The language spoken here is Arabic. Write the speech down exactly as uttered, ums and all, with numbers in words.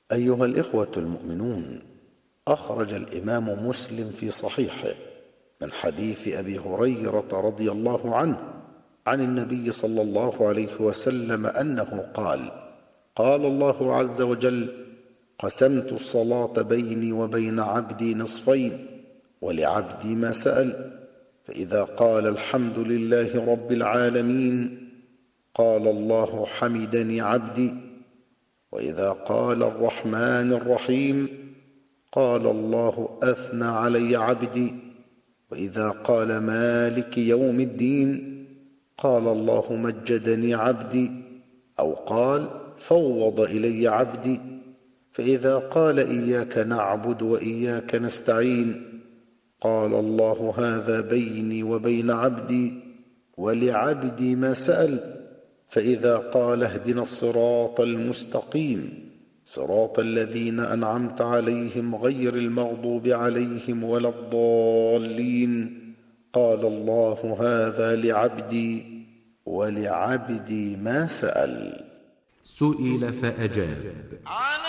أيها الإخوة المؤمنون، أخرج الإمام مسلم في صحيحه من حديث أبي هريرة رضي الله عنه عن النبي صلى الله عليه وسلم أنه قال: قال الله عز وجل: قسمت الصلاة بيني وبين عبدي نصفين، ولعبدي ما سأل، فإذا قال الحمد لله رب العالمين قال الله حمدني عبدي، وإذا قال الرحمن الرحيم قال الله أثنى علي عبدي، وإذا قال مالك يوم الدين قال الله مجدني عبدي، أو قال فوض إلي عبدي. فإذا قال إياك نعبد وإياك نستعين قال الله هذا بيني وبين عبدي ولعبدي ما سأل. فإذا قال اهدنا الصراط المستقيم صراط الذين أنعمت عليهم غير المغضوب عليهم ولا الضالين قال الله هذا لعبدي ولعبدي ما سأل. سئل فأجاب: